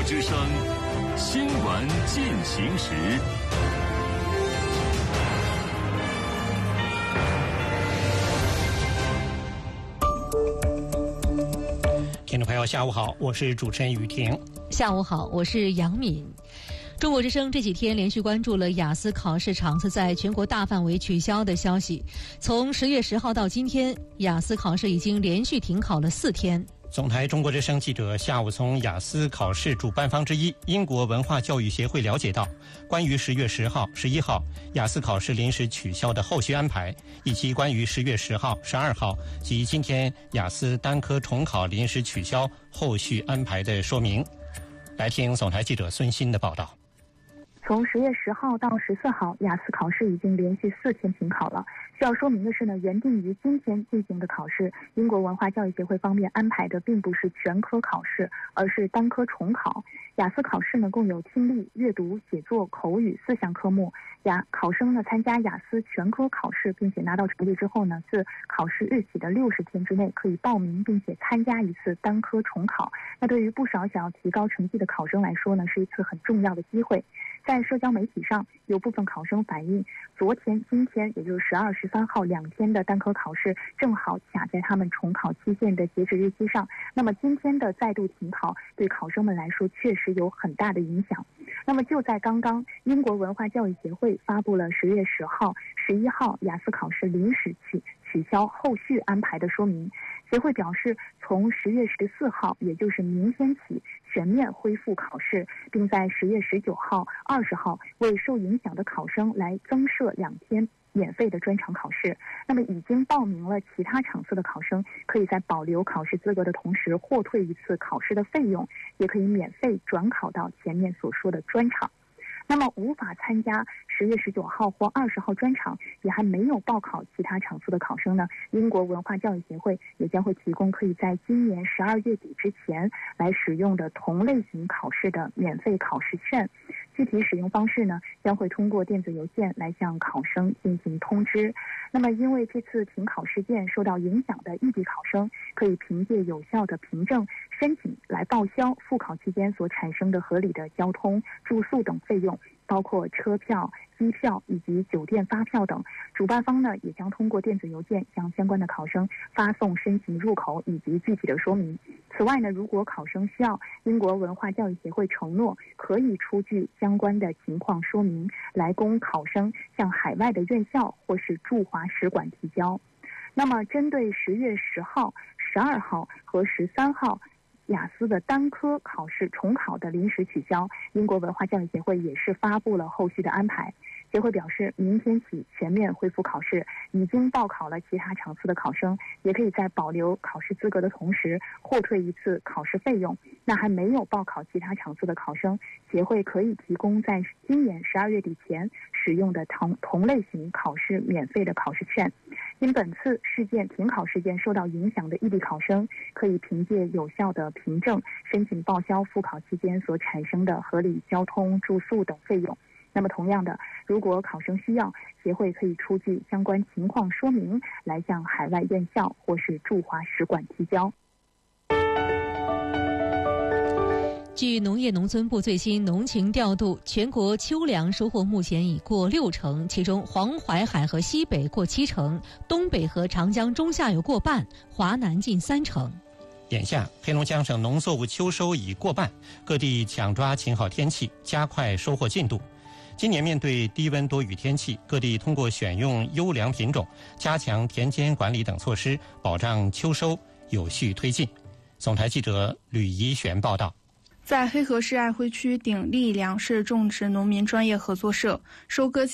之声新闻进行时。 听众朋友下午好，我是主持人雨婷。 下午好，我是杨敏。中国之声这几天连续关注了雅思考试场次在全国大范围取消的消息。从10月10号到今天，雅思考试已经连续停考了4天。 总台中国之声记者下午从雅思考试主办方之一英国文化教育协会了解到，关于10月10号、11号雅思考试临时取消的后续安排，以及关于10月10号、12号及今天雅思单科重考临时取消后续安排的说明。来听总台记者孙鑫的报道。 从10月10号到14号，雅思考试已经连续4天停考了。需要说明的是呢，原定于今天进行的考试，英国文化教育协会方面安排的并不是全科考试，而是单科重考。雅思考试呢，共有听力、阅读、写作、口语4项科目。考生呢参加雅思全科考试，并且拿到成绩之后呢，自考试日起的60天之内可以报名并且参加一次单科重考。那对于不少想要提高成绩的考生来说呢，是一次很重要的机会。在社交媒体上，有部分考生反映，昨天、今天，也就是12、13号2天的单科考试，正好卡在他们重考期限的截止日期上。那么今天的再度停考，对考生们来说确实有很大的影响。那么就在刚刚，英国文化教育协会发布了10月10号、11号雅思考试临时取消后续安排的说明。协会表示，从10月14号，也就是明天起，全面恢复考试，并在10月19号、20号为受影响的考生来增设2天免费的专场考试。那么已经报名了其他场次的考生，可以在保留考试资格的同时获退一次考试的费用，也可以免费转考到前面所说的专场。那么无法参加10月19号或20号专场，也还没有报考其他场次的考生呢，英国文化教育协会也将会提供可以在今年12月底之前来使用的同类型考试的免费考试券。具体使用方式呢，将会通过电子邮件来向考生进行通知。那么因为这次停考事件受到影响的异地考生，可以凭借有效的凭证申请来报销复考期间所产生的合理的交通、住宿等费用，包括车票、机票以及酒店发票等。主办方呢，也将通过电子邮件向相关的考生发送申请入口以及具体的说明。此外呢，如果考生需要，英国文化教育协会承诺可以出具相关的情况说明，来供考生向海外的院校或是驻华使馆提交。那么针对10月10号、12号和13号雅思的单科考试重考的临时取消，英国文化教育协会也是发布了后续的安排。协会表示，明天起全面恢复考试，已经报考了其他场次的考生，也可以在保留考试资格的同时获退一次考试费用。那还没有报考其他场次的考生，协会可以提供在今年12月底前使用的同类型考试免费的考试券。因本次停考事件受到影响的异地考生，可以凭借有效的凭证申请报销复考期间所产生的合理交通、住宿等费用。那么同样的，如果考生需要，协会可以出具相关情况说明，来向海外院校或是驻华使馆提交。 据农业农村部最新农情调度，全国秋粮收获目前已过60%，其中黄淮海和西北过70%，东北和长江中下游过半，华南近30%。 眼下，黑龙江省农作物秋收已过半，各地抢抓晴好天气，加快收获进度。今年面对低温多雨天气，各地通过选用优良品种、加强田间管理等措施，保障秋收有序推进。总台记者吕怡璇报道。 在黑河市爱辉区鼎力粮食种植农民专业合作社，收割